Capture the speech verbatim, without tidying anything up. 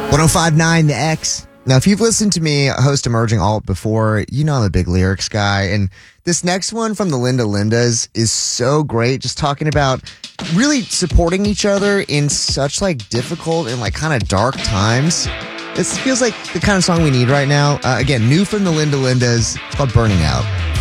one oh five point nine The X. Now, if you've listened to me host Emerging Alt before, you know I'm a big lyrics guy. And this next one from the Linda Lindas is so great. Just talking about really supporting each other in such like difficult and like kind of dark times. This feels like the kind of song we need right now. Uh, again, new from the Linda Lindas. It's called Burning Out.